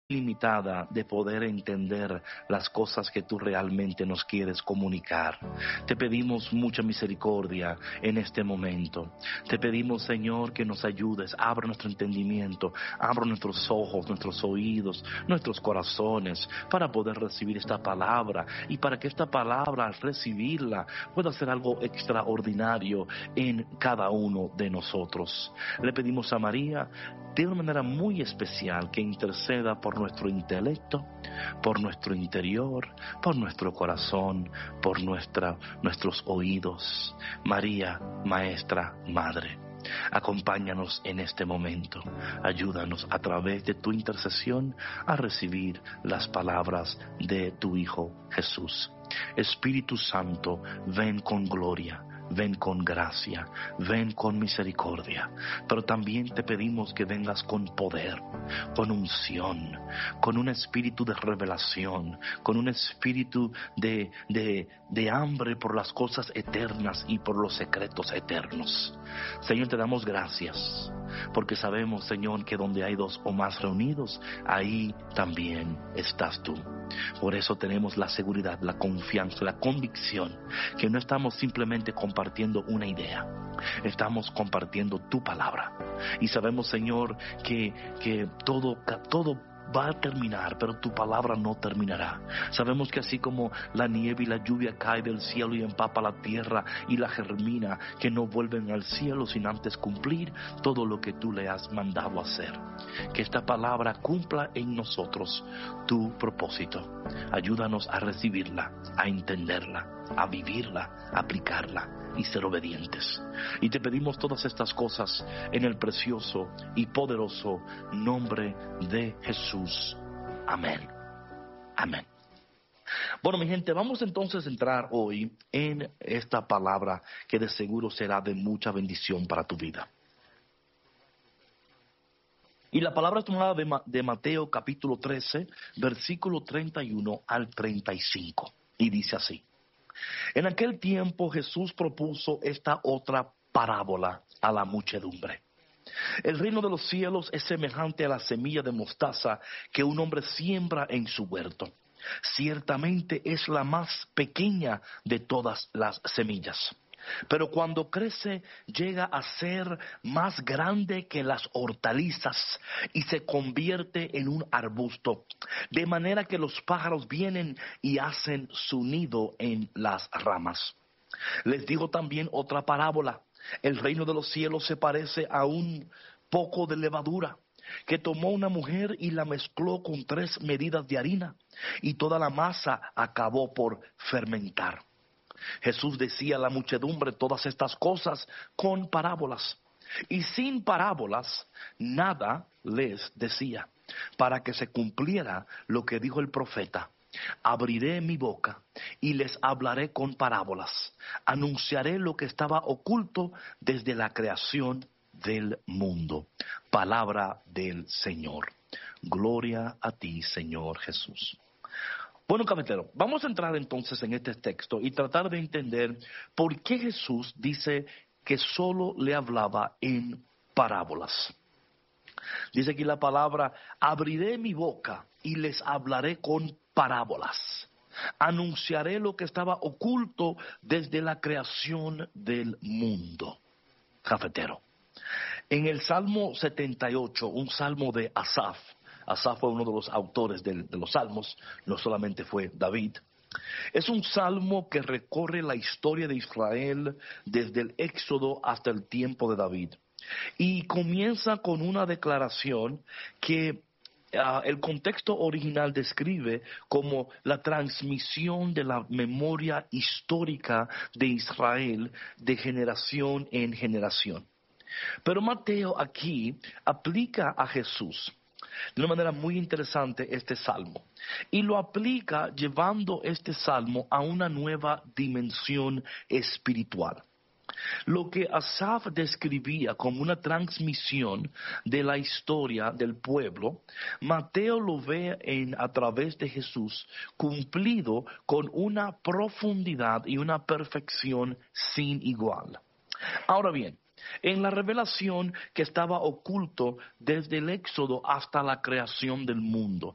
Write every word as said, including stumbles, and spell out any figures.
limitada de poder entender las cosas que tú realmente nos quieres comunicar. Te pedimos mucha misericordia en este momento. Te pedimos, Señor, que nos ayudes, abra nuestro entendimiento, abra nuestros ojos, nuestros oídos, nuestros corazones, para poder recibir esta palabra y para que esta palabra, al recibirla, pueda ser algo extraordinario en cada uno de nosotros. Le pedimos a María, de una manera muy especial, que interceda por nuestro intelecto, por nuestro interior, por nuestro corazón, por nuestra, nuestros oídos. María, Maestra, Madre, acompáñanos en este momento. Ayúdanos a través de tu intercesión a recibir las palabras de tu Hijo Jesús. Espíritu Santo, ven con gloria. Ven con gracia, ven con misericordia, pero también te pedimos que vengas con poder, con unción, con un espíritu de revelación, con un espíritu de, de, de hambre por las cosas eternas y por los secretos eternos. Señor, te damos gracias, porque sabemos, Señor, que donde hay dos o más reunidos, ahí también estás tú. Por eso tenemos la seguridad, la confianza, la convicción que no estamos simplemente compartiendo una idea, estamos compartiendo tu palabra. Y sabemos, Señor, que, que todo, que todo va a terminar, pero tu palabra no terminará. Sabemos que así como la nieve y la lluvia cae del cielo y empapa la tierra y la germina, que no vuelven al cielo sin antes cumplir todo lo que tú le has mandado hacer. Que esta palabra cumpla en nosotros tu propósito. Ayúdanos a recibirla, a entenderla, a vivirla, a aplicarla y ser obedientes. Y te pedimos todas estas cosas en el precioso y poderoso nombre de Jesús. Amén. Amén. Bueno, mi gente, vamos entonces a entrar hoy en esta palabra que de seguro será de mucha bendición para tu vida. Y la palabra es tomada de, de Mateo capítulo trece, versículo treinta y uno al treinta y cinco. Y dice así: En aquel tiempo Jesús propuso esta otra parábola a la muchedumbre. El reino de los cielos es semejante a la semilla de mostaza que un hombre siembra en su huerto. Ciertamente es la más pequeña de todas las semillas, pero cuando crece llega a ser más grande que las hortalizas y se convierte en un arbusto, de manera que los pájaros vienen y hacen su nido en las ramas. Les digo también otra parábola. El reino de los cielos se parece a un poco de levadura que tomó una mujer y la mezcló con tres medidas de harina, y toda la masa acabó por fermentar. Jesús decía a la muchedumbre todas estas cosas con parábolas, y sin parábolas nada les decía, para que se cumpliera lo que dijo el profeta: abriré mi boca y les hablaré con parábolas, anunciaré lo que estaba oculto desde la creación del mundo. Palabra del Señor. Gloria a ti, Señor Jesús. Bueno, cafetero, vamos a entrar entonces en este texto y tratar de entender por qué Jesús dice que solo le hablaba en parábolas. Dice aquí la palabra: abriré mi boca y les hablaré con parábolas. Anunciaré lo que estaba oculto desde la creación del mundo. Cafetero. En el Salmo setenta y ocho, un salmo de Asaf, Asaf fue uno de los autores de, de los salmos, no solamente fue David. Es un salmo que recorre la historia de Israel desde el Éxodo hasta el tiempo de David. Y comienza con una declaración que uh, el contexto original describe como la transmisión de la memoria histórica de Israel de generación en generación. Pero Mateo aquí aplica a Jesús de una manera muy interesante este salmo, y lo aplica llevando este salmo a una nueva dimensión espiritual. Lo que Asaf describía como una transmisión de la historia del pueblo, Mateo lo ve en, a través de Jesús, cumplido con una profundidad y una perfección sin igual. Ahora bien, en la revelación que estaba oculto desde el Éxodo hasta la creación del mundo,